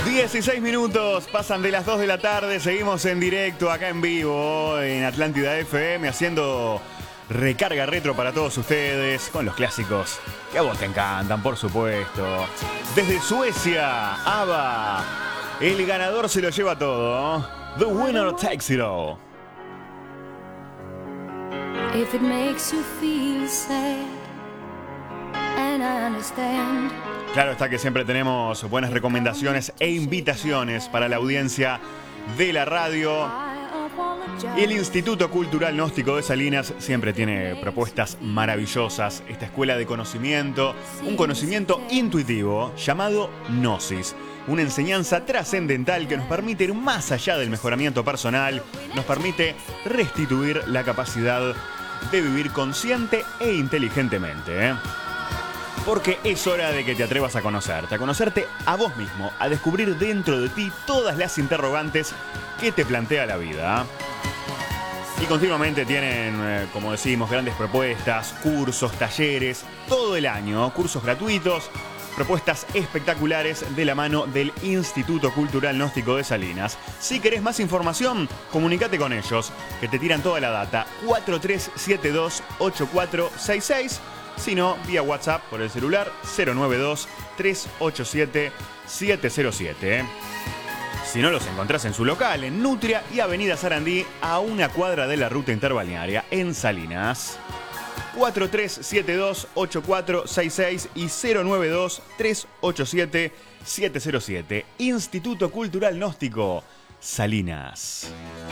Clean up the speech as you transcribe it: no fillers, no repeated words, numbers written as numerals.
16 minutos, pasan de las 2 de la tarde, seguimos en directo acá en vivo en Atlántida FM haciendo recarga retro para todos ustedes con los clásicos que a vos te encantan, por supuesto. Desde Suecia, ABBA, el ganador se lo lleva todo. The winner takes it all. If it makes you feel sad, and I understand. Claro está que siempre tenemos buenas recomendaciones e invitaciones para la audiencia de la radio. Y el Instituto Cultural Gnóstico de Salinas siempre tiene propuestas maravillosas. Esta escuela de conocimiento, un conocimiento intuitivo llamado Gnosis. Una enseñanza trascendental que nos permite ir más allá del mejoramiento personal, nos permite restituir la capacidad de vivir consciente e inteligentemente. Porque es hora de que te atrevas a conocerte a vos mismo, a descubrir dentro de ti todas las interrogantes que te plantea la vida. Y continuamente tienen, como decimos, grandes propuestas, cursos, talleres, todo el año, cursos gratuitos, propuestas espectaculares de la mano del Instituto Cultural Gnóstico de Salinas. Si querés más información, comunicate con ellos, que te tiran toda la data. 4372-8466. Si no, vía WhatsApp por el celular 092-387-707. Si no, los encontrás en su local, en Nutria y Avenida Sarandí, a una cuadra de la ruta interbalnearia, en Salinas. 4372-8466 y 092-387-707. Instituto Cultural Gnóstico, Salinas.